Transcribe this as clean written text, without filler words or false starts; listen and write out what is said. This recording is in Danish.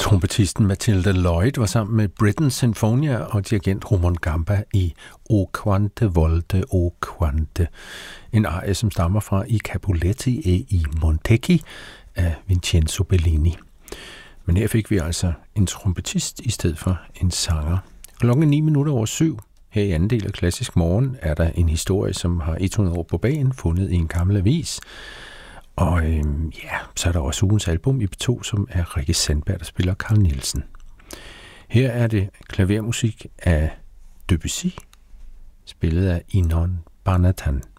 Trompetisten Mathilde Lloyd var sammen med Britten Sinfonia og dirigent Roman Gamba i O Quante Volte, O Quante. En arie, som stammer fra I Capuletti e I Montecchi af Vincenzo Bellini. Men her fik vi altså en trompetist i stedet for en sanger. Klokken 7:09. Her i anden del af Klassisk Morgen er der en historie, som har 100 år på bagen, fundet i en gammel avis. Og så er der også ugens album i P2, som er Rikke Sandberg, der spiller Carl Nielsen. Her er det klavermusik af Debussy, spillet af Inon Barnatan.